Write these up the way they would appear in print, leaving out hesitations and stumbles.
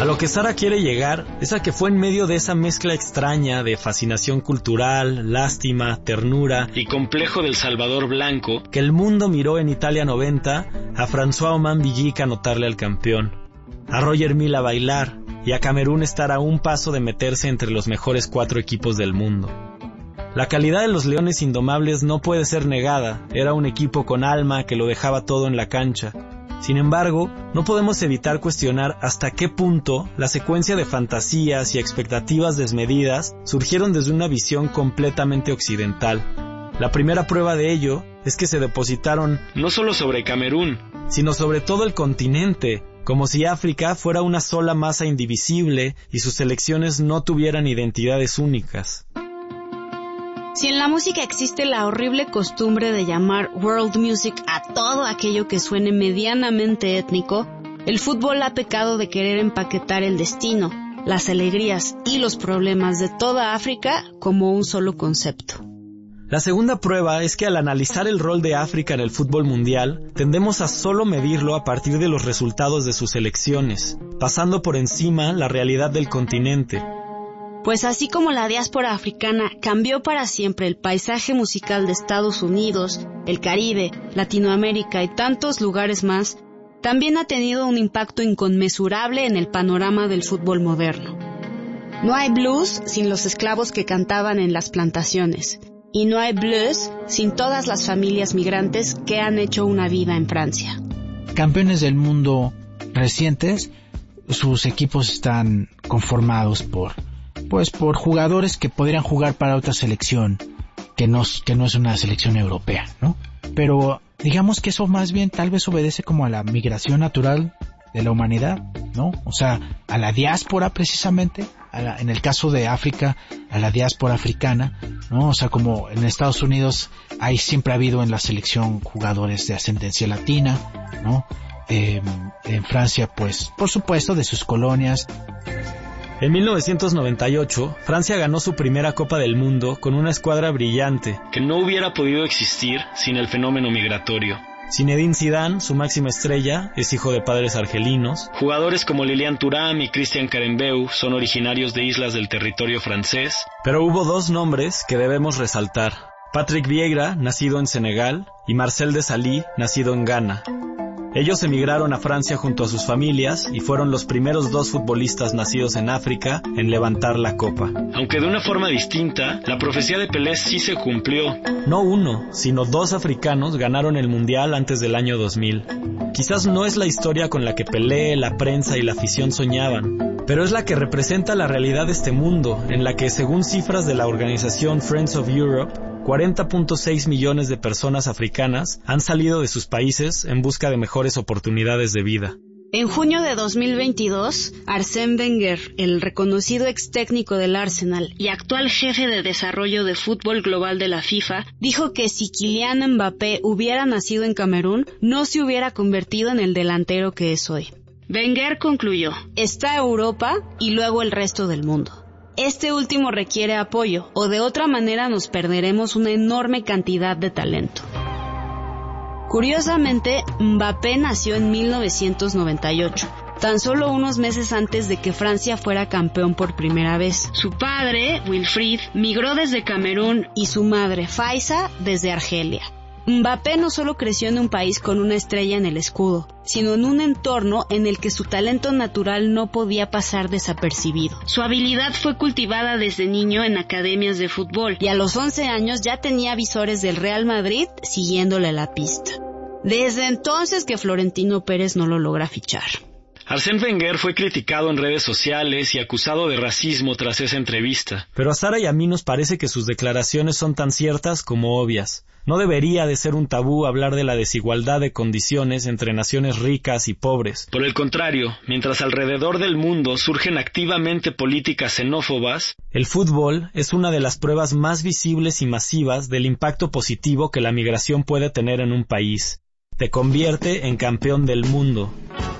A lo que Sara quiere llegar es a que fue en medio de esa mezcla extraña de fascinación cultural, lástima, ternura y complejo del Salvador blanco que el mundo miró en Italia 90 a François Oman Villic anotarle al campeón, a Roger Milla bailar y a Camerún estar a un paso de meterse entre los mejores 4 equipos del mundo. La calidad de los Leones Indomables no puede ser negada, era un equipo con alma que lo dejaba todo en la cancha. Sin embargo, no podemos evitar cuestionar hasta qué punto la secuencia de fantasías y expectativas desmedidas surgieron desde una visión completamente occidental. La primera prueba de ello es que se depositaron no solo sobre Camerún, sino sobre todo el continente, como si África fuera una sola masa indivisible y sus selecciones no tuvieran identidades únicas. Si en la música existe la horrible costumbre de llamar world music a todo aquello que suene medianamente étnico, el fútbol ha pecado de querer empaquetar el destino, las alegrías y los problemas de toda África como un solo concepto. La segunda prueba es que al analizar el rol de África en el fútbol mundial, tendemos a solo medirlo a partir de los resultados de sus selecciones, pasando por encima la realidad del continente. Pues así como la diáspora africana cambió para siempre el paisaje musical de Estados Unidos, el Caribe, Latinoamérica y tantos lugares más, también ha tenido un impacto inconmensurable en el panorama del fútbol moderno. No hay blues sin los esclavos que cantaban en las plantaciones, y no hay blues sin todas las familias migrantes que han hecho una vida en Francia. Campeones del mundo recientes, sus equipos están conformados por jugadores que podrían jugar para otra selección que no es una selección europea, ¿no? Pero digamos que eso más bien tal vez obedece como a la migración natural de la humanidad, ¿no? O sea, a la diáspora precisamente, en el caso de África, a la diáspora africana, ¿no? O sea, como en Estados Unidos siempre ha habido en la selección jugadores de ascendencia latina, ¿no? En Francia, pues, por supuesto, de sus colonias. En 1998, Francia ganó su primera Copa del Mundo con una escuadra brillante que no hubiera podido existir sin el fenómeno migratorio. Zinedine Zidane, su máxima estrella, es hijo de padres argelinos. Jugadores como Lilian Thuram y Christian Karembeu son originarios de islas del territorio francés. Pero hubo 2 nombres que debemos resaltar: Patrick Vieira, nacido en Senegal, y Marcel Desailly, nacido en Ghana. Ellos emigraron a Francia junto a sus familias y fueron los primeros 2 futbolistas nacidos en África en levantar la copa. Aunque de una forma distinta, la profecía de Pelé sí se cumplió. No 1, sino 2 africanos ganaron el Mundial antes del año 2000. Quizás no es la historia con la que Pelé, la prensa y la afición soñaban, pero es la que representa la realidad de este mundo, en la que, según cifras de la organización Friends of Europe, 40.6 millones de personas africanas han salido de sus países en busca de mejores oportunidades de vida. En junio de 2022, Arsène Wenger, el reconocido ex técnico del Arsenal y actual jefe de desarrollo de fútbol global de la FIFA, dijo que si Kylian Mbappé hubiera nacido en Camerún, no se hubiera convertido en el delantero que es hoy. Wenger concluyó: está Europa y luego el resto del mundo. Este último requiere apoyo, o de otra manera nos perderemos una enorme cantidad de talento. Curiosamente, Mbappé nació en 1998, tan solo unos meses antes de que Francia fuera campeón por primera vez. Su padre, Wilfried, migró desde Camerún y su madre, Faiza, desde Argelia. Mbappé no solo creció en un país con una estrella en el escudo, sino en un entorno en el que su talento natural no podía pasar desapercibido. Su habilidad fue cultivada desde niño en academias de fútbol y a los 11 años ya tenía visores del Real Madrid siguiéndole la pista. Desde entonces que Florentino Pérez no lo logra fichar. Arsène Wenger fue criticado en redes sociales y acusado de racismo tras esa entrevista. Pero a Sara y a mí nos parece que sus declaraciones son tan ciertas como obvias. No debería de ser un tabú hablar de la desigualdad de condiciones entre naciones ricas y pobres. Por el contrario, mientras alrededor del mundo surgen activamente políticas xenófobas, el fútbol es una de las pruebas más visibles y masivas del impacto positivo que la migración puede tener en un país. Te convierte en campeón del mundo.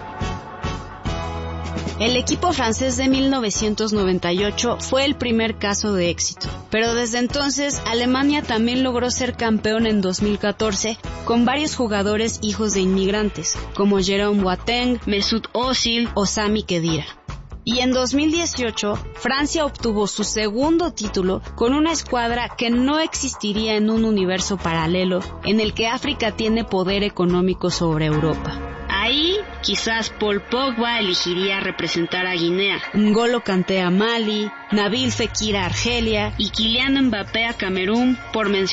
El equipo francés de 1998 fue el primer caso de éxito, pero desde entonces Alemania también logró ser campeón en 2014 con varios jugadores hijos de inmigrantes, como Jerome Boateng, Mesut Özil o Sami Khedira. Y en 2018, Francia obtuvo su segundo título con una escuadra que no existiría en un universo paralelo en el que África tiene poder económico sobre Europa. Ahí, quizás Paul Pogba elegiría representar a Guinea, N'Golo Kanté a Mali, Nabil Fekir a Argelia y Kylian Mbappé a Camerún, por mencionar